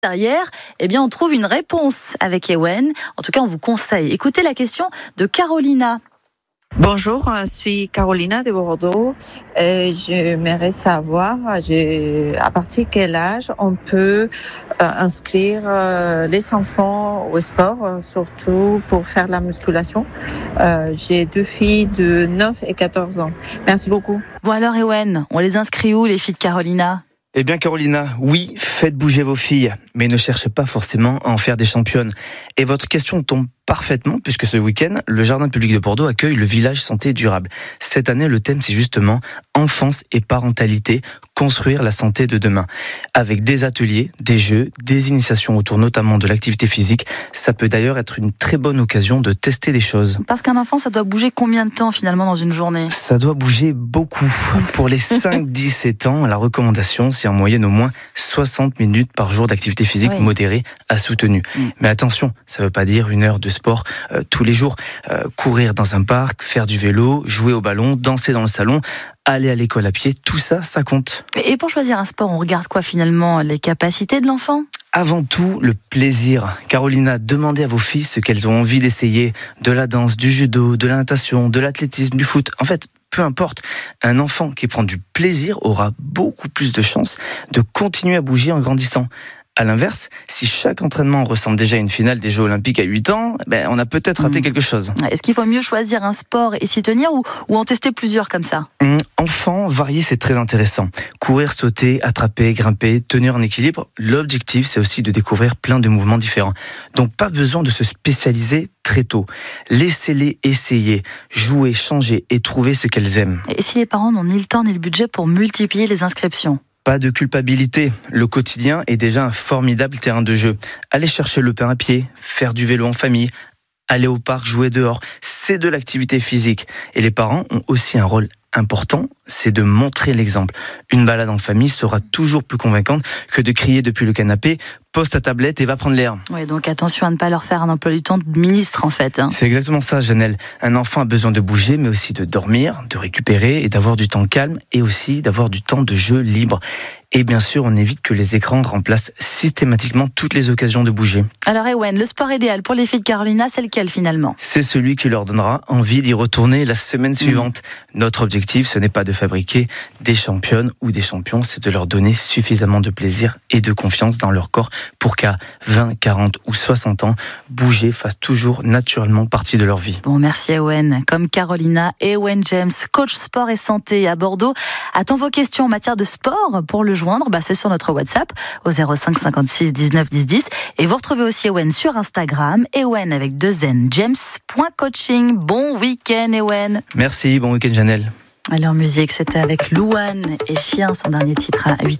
Derrière, on trouve une réponse avec Ewen. En tout cas, on vous conseille. Écoutez la question de Carolina. Bonjour, je suis Carolina de Bordeaux. J'aimerais savoir à partir de quel âge on peut inscrire les enfants au sport, surtout pour faire la musculation. J'ai 2 filles de 9 et 14 ans. Merci beaucoup. Bon alors Ewen, on les inscrit où les filles de Carolina ? Eh bien Carolina, oui, faites bouger vos filles, mais ne cherchez pas forcément à en faire des championnes. Et votre question tombe parfaitement, puisque ce week-end, le Jardin public de Bordeaux accueille le village santé durable. Cette année, le thème, c'est justement enfance et parentalité, construire la santé de demain. Avec des ateliers, des jeux, des initiations autour notamment de l'activité physique. Ça peut d'ailleurs être une très bonne occasion de tester des choses. Parce qu'un enfant, ça doit bouger combien de temps finalement dans une journée ? Ça doit bouger beaucoup. Pour les 5-17 ans, la recommandation, c'est en moyenne au moins 60 minutes par jour d'activité physique modérée à soutenue. Mais attention, ça ne veut pas dire 1 heure de sport tous les jours. Courir dans un parc, faire du vélo, jouer au ballon, danser dans le salon, aller à l'école à pied, tout ça, ça compte. Et pour choisir un sport, on regarde quoi finalement ? Les capacités de l'enfant ? Avant tout, le plaisir. Carolina, demandez à vos filles ce qu'elles ont envie d'essayer. De la danse, du judo, de la natation, de l'athlétisme, du foot. En fait, peu importe, un enfant qui prend du plaisir aura beaucoup plus de chances de continuer à bouger en grandissant. À l'inverse, si chaque entraînement ressemble déjà à une finale des Jeux Olympiques à 8 ans, on a peut-être raté quelque chose. Est-ce qu'il faut mieux choisir un sport et s'y tenir ou en tester plusieurs comme ça ? Enfant, varier, c'est très intéressant. Courir, sauter, attraper, grimper, tenir en équilibre, l'objectif, c'est aussi de découvrir plein de mouvements différents. Donc pas besoin de se spécialiser très tôt. Laissez-les essayer, jouer, changer et trouver ce qu'elles aiment. Et si les parents n'ont ni le temps ni le budget pour multiplier les inscriptions ? Pas de culpabilité, le quotidien est déjà un formidable terrain de jeu. Aller chercher le pain à pied, faire du vélo en famille, aller au parc, jouer dehors, c'est de l'activité physique. Et les parents ont aussi un rôle important, c'est de montrer l'exemple. Une balade en famille sera toujours plus convaincante que de crier depuis le canapé « pose ta tablette et va prendre l'air ». Oui, donc attention à ne pas leur faire un emploi du temps de ministre en fait. C'est exactement ça, Janelle. Un enfant a besoin de bouger, mais aussi de dormir, de récupérer et d'avoir du temps calme et aussi d'avoir du temps de jeu libre. Et bien sûr, on évite que les écrans remplacent systématiquement toutes les occasions de bouger. Alors Ewen, le sport idéal pour les filles de Carolina, c'est lequel finalement ? C'est celui qui leur donnera envie d'y retourner la semaine suivante. Notre objectif, ce n'est pas de fabriquer des championnes ou des champions, c'est de leur donner suffisamment de plaisir et de confiance dans leur corps pour qu'à 20, 40 ou 60 ans, bouger fasse toujours naturellement partie de leur vie. Bon, merci Ewen. Comme Carolina, Ewen James, coach sport et santé à Bordeaux, attend vos questions en matière de sport. Pour le joindre, c'est sur notre WhatsApp au 05 56 19 10 10. Et vous retrouvez aussi Ewen sur Instagram, Ewen avec 2 N, james.coaching. Bon week-end Ewen. Merci, bon week-end Janelle. Alors musique, c'était avec Louane et Chien, son dernier titre à 8h.